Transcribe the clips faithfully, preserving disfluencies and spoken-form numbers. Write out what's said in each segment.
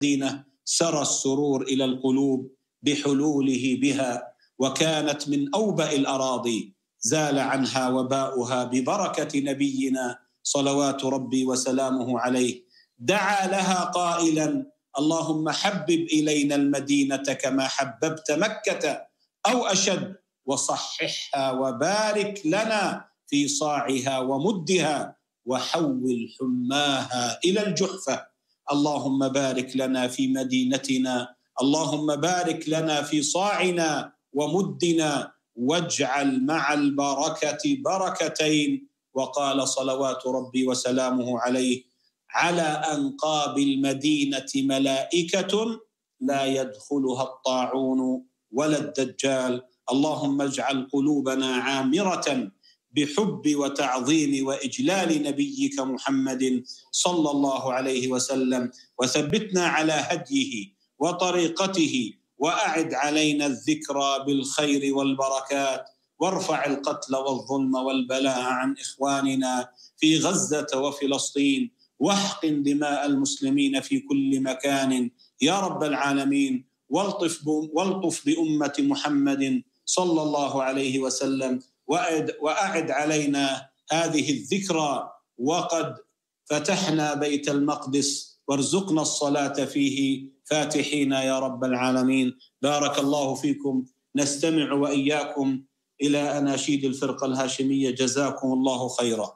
المدينة سرى السرور إلى القلوب بحلوله بها، وكانت من أوبئ الأراضي زال عنها وباؤها ببركة نبينا صلوات ربي وسلامه عليه. دعا لها قائلا: اللهم حبب إلينا المدينة كما حببت مكة أو أشد، وصححها وبارك لنا في صاعها ومدها، وحول حماها إلى الجحفة. اللهم بارك لنا في مدينتنا، اللهم بارك لنا في صاعنا ومدنا، واجعل مع البركة بركتين. وقال صلوات ربي وسلامه عليه: على أنقاب المدينة ملائكة لا يدخلها الطاعون ولا الدجال. اللهم اجعل قلوبنا عامرة بحب وتعظيم وإجلال نبيك محمد صلى الله عليه وسلم، وثبتنا على هديه وطريقته، وأعد علينا الذكرى بالخير والبركات، وارفع القتل والظلم والبلاء عن إخواننا في غزة وفلسطين، واحقن دماء المسلمين في كل مكان يا رب العالمين، والطف والطف بأمة محمد صلى الله عليه وسلم، وأعد, وأعد علينا هذه الذكرى وقد فتحنا بيت المقدس، وارزقنا الصلاة فيه فاتحين يا رب العالمين. بارك الله فيكم. نستمع وإياكم إلى أناشيد الفرقة الهاشمية. جزاكم الله خيرا.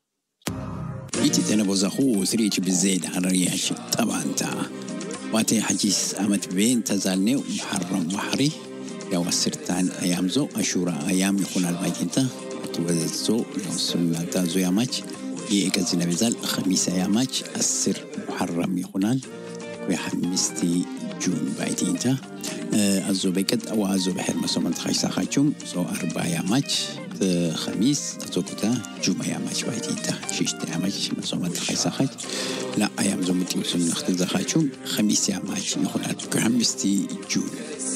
إيتي تنبوز أخوه سريج بالزيد حرياش طبعا تا واتي حجيس أمت بين تزالني ومحرم محري يا وسرتان أيام زو أشورا أيام يكون الباجنتا توزو يوصل تازو يا ماتش يكزينا بزال خميس يا ماتش السر محرم يكونال ويحمستي جون بايتينتا أزو بيكد أو أزو بحر مسومن خيسا خاچوم سو أربع يا ماتش خميس تزوكتا جمعة يا ماتش بايتينتا شيشت يا ماتش مسومن خيسا خاچ لا أيام زو متيوسن نختل خاچوم خميس يا ماتش يكونال ويحمستي جون